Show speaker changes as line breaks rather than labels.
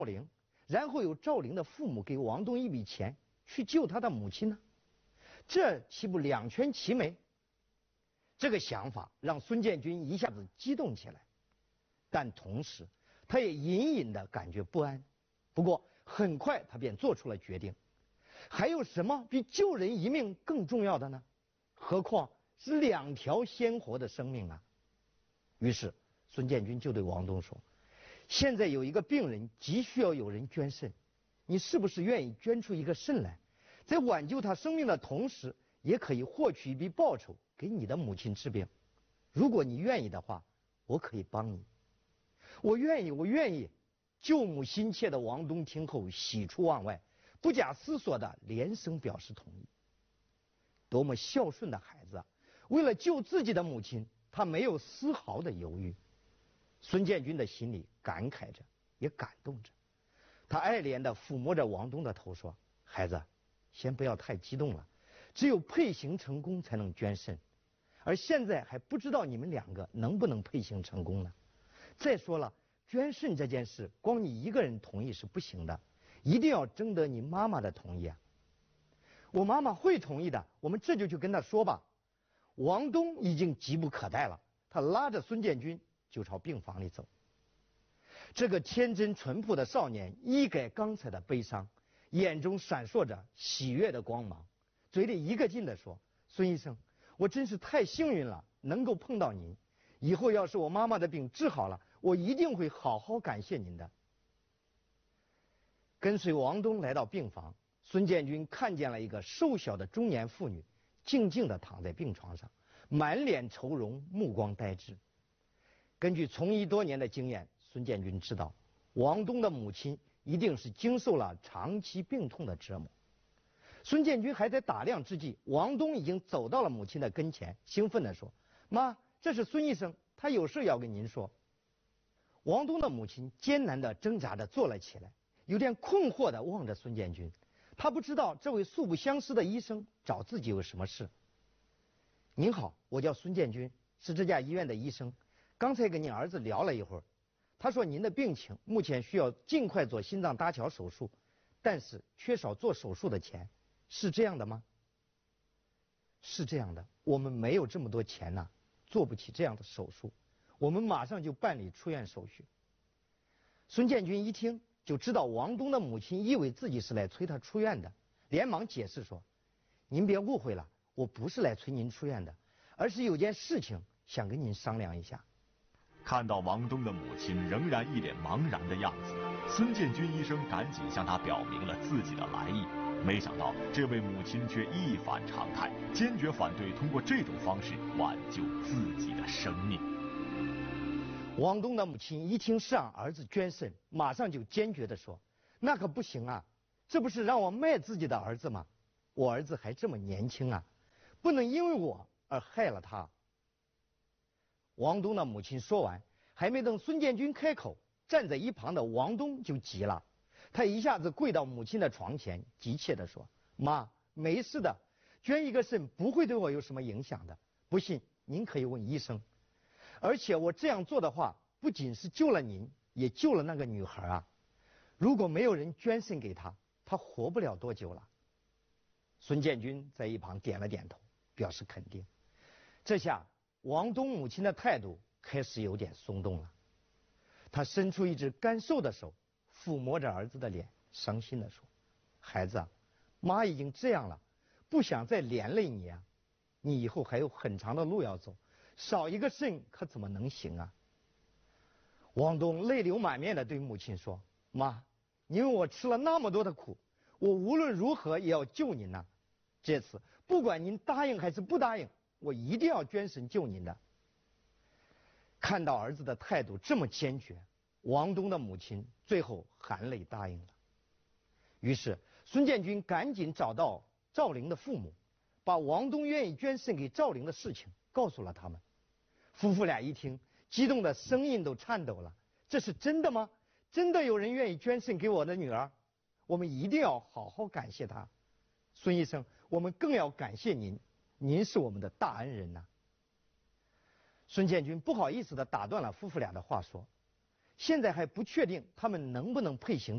玲，然后由赵玲的父母给王东一笔钱去救他的母亲呢？这岂不两全其美？这个想法让孙建军一下子激动起来，但同时他也隐隐的感觉不安。不过很快他便做出了决定，还有什么比救人一命更重要的呢？何况是2条鲜活的生命啊！于是孙建军就对王东说：“现在有一个病人急需要有人捐肾，你是不是愿意捐出一个肾来，在挽救他生命的同时，也可以获取一笔报酬给你的母亲治病？如果你愿意的话，我可以帮你。”“我愿意，我愿意。”救母心切的王东听后喜出望外，不假思索地连声表示同意。多么孝顺的孩子啊！为了救自己的母亲，他没有丝毫的犹豫。孙建军的心里感慨着，也感动着。他爱怜地抚摸着王东的头说：“孩子，先不要太激动了，只有配型成功才能捐肾，而现在还不知道你们2个能不能配型成功呢。再说了，捐肾这件事光你一个人同意是不行的，一定要征得你妈妈的同意啊。”“我妈妈会同意的，我们这就去跟她说吧。”王东已经急不可待了，他拉着孙建军就朝病房里走。这个天真淳朴的少年一改刚才的悲伤，眼中闪烁着喜悦的光芒，嘴里一个劲地说：“孙医生，我真是太幸运了，能够碰到您。以后要是我妈妈的病治好了，我一定会好好感谢您的。”跟随王东来到病房，孙建军看见了一个瘦小的中年妇女，静静地躺在病床上，满脸愁容，目光呆滞。根据从医多年的经验，孙建军知道王东的母亲一定是经受了长期病痛的折磨。孙建军还在打量之际，王东已经走到了母亲的跟前，兴奋地说：“妈，这是孙医生，他有事要跟您说。”王东的母亲艰难地挣扎着坐了起来，有点困惑地望着孙建军。他不知道这位素不相识的医生找自己有什么事。“您好，我叫孙建军，是这家医院的医生。刚才跟您儿子聊了一会儿，他说您的病情目前需要尽快做心脏搭桥手术，但是缺少做手术的钱，是这样的吗？”“是这样的，我们没有这么多钱呐，做不起这样的手术。我们马上就办理出院手续。”孙建军一听就知道王东的母亲以为自己是来催他出院的，连忙解释说：“您别误会了，我不是来催您出院的，而是有件事情想跟您商量一下。”
看到王东的母亲仍然一脸茫然的样子，孙建军医生赶紧向他表明了自己的来意。没想到这位母亲却一反常态，坚决反对通过这种方式挽救自己的生命。
王东的母亲一听是让儿子捐肾，马上就坚决地说：“那可不行啊，这不是让我卖自己的儿子吗？我儿子还这么年轻啊，不能因为我而害了他。”王东的母亲说完，还没等孙建军开口，站在一旁的王东就急了，他一下子跪到母亲的床前，急切地说：“妈，没事的，捐一个肾不会对我有什么影响的，不信您可以问医生。而且我这样做的话，不仅是救了您，也救了那个女孩啊。如果没有人捐肾给她，她活不了多久了。”孙建军在一旁点了点头，表示肯定。这下王东母亲的态度开始有点松动了，她伸出一只干瘦的手，抚摸着儿子的脸，伤心地说：“孩子啊，妈已经这样了，不想再连累你啊。你以后还有很长的路要走，少一个肾可怎么能行啊？”王东泪流满面地对母亲说：“妈，因为我吃了那么多的苦，我无论如何也要救您呐。这次不管您答应还是不答应，我一定要捐肾救您的。”看到儿子的态度这么坚决，王东的母亲最后含泪答应了。于是孙建军赶紧找到赵玲的父母，把王东愿意捐肾给赵玲的事情告诉了他们。夫妇俩一听，激动的声音都颤抖了：“这是真的吗？真的有人愿意捐肾给我的女儿？我们一定要好好感谢他。孙医生，我们更要感谢您，您是我们的大恩人呐。”孙建军不好意思地打断了夫妇俩的话说：“现在还不确定他们能不能配型